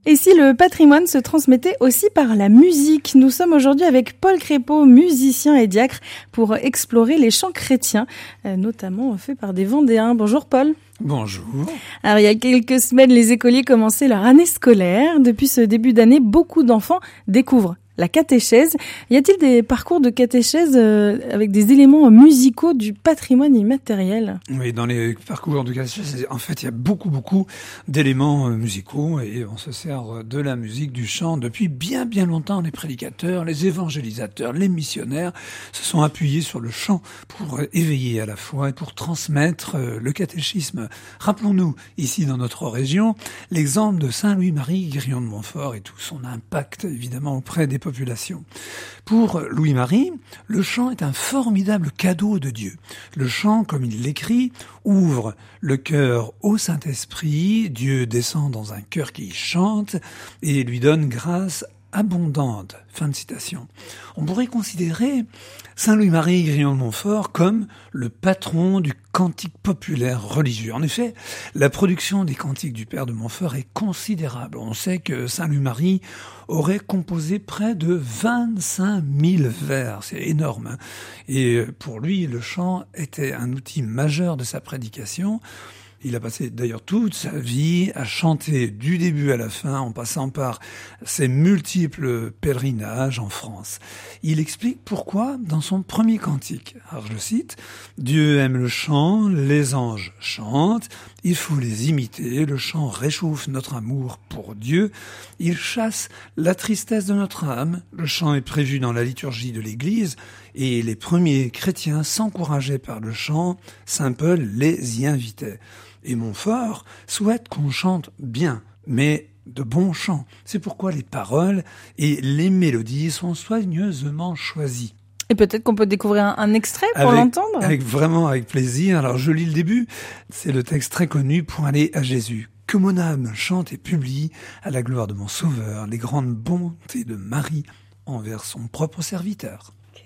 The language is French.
Et si le patrimoine se transmettait aussi par la musique? Nous sommes aujourd'hui avec Paul Crépeau, musicien et diacre, pour explorer les chants chrétiens, notamment faits par des Vendéens. Bonjour Paul. Bonjour. Alors il y a quelques semaines, les écoliers commençaient leur année scolaire. Depuis ce début d'année, beaucoup d'enfants découvrent la catéchèse. Y a-t-il des parcours de catéchèse avec des éléments musicaux du patrimoine immatériel? Oui, dans les parcours de catéchèse, en fait, il y a beaucoup d'éléments musicaux et on se sert de la musique, du chant depuis bien longtemps. Les prédicateurs, les évangélisateurs, les missionnaires se sont appuyés sur le chant pour éveiller à la foi et pour transmettre le catéchisme. Rappelons-nous, ici dans notre région, l'exemple de Saint Louis-Marie Grillon de Montfort et tout son impact évidemment auprès des population. Pour Louis-Marie, le chant est un formidable cadeau de Dieu. Le chant, comme il l'écrit, ouvre le cœur au Saint-Esprit, Dieu descend dans un cœur qui chante et lui donne grâce abondante. Fin de citation. On pourrait considérer Saint Louis-Marie Grillon de Montfort comme le patron du cantique populaire religieux. En effet, la production des cantiques du Père de Montfort est considérable. On sait que Saint Louis-Marie aurait composé près de 25 000 vers. C'est énorme, hein. Et pour lui, le chant était un outil majeur de sa prédication. Il a passé d'ailleurs toute sa vie à chanter du début à la fin, en passant par ses multiples pèlerinages en France. Il explique pourquoi dans son premier cantique. Alors je le cite, « Dieu aime le chant, les anges chantent, il faut les imiter, le chant réchauffe notre amour pour Dieu, il chasse la tristesse de notre âme, le chant est prévu dans la liturgie de l'Église, et les premiers chrétiens s'encourageaient par le chant, saint Paul les y invitait. » Et Montfort souhaite qu'on chante bien, mais de bons chants. C'est pourquoi les paroles et les mélodies sont soigneusement choisies. Et peut-être qu'on peut découvrir un extrait pour l'entendre? Avec plaisir. Alors je lis le début. C'est le texte très connu pour aller à Jésus. « Que mon âme chante et publie à la gloire de mon Sauveur les grandes bontés de Marie envers son propre serviteur. »